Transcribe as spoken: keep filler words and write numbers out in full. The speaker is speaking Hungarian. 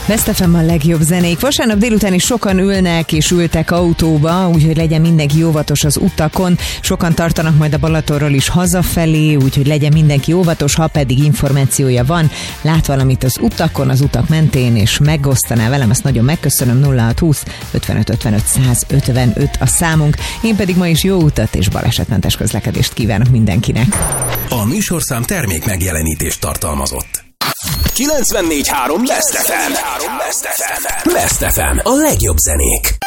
Best ef em a legjobb zenék. Vasárnap délután is sokan ülnek és ültek autóba, úgyhogy legyen mindenki óvatos az utakon. Sokan tartanak majd a Balatonról is hazafelé, úgyhogy legyen mindenki óvatos, ha pedig információja van, lát valamit az utakon, az utak mentén, és megosztaná velem, ezt nagyon megköszönöm. Nulla hat húsz ötvenöt ötvenöt száz ötvenöt a számunk. Én pedig ma is jó utat és balesetmentes közlekedést kívánok mindenkinek. A műsorszám termék megjelenítést tartalmazott. kilencvennégy három Best ef em. Best ef em. A legjobb zenék.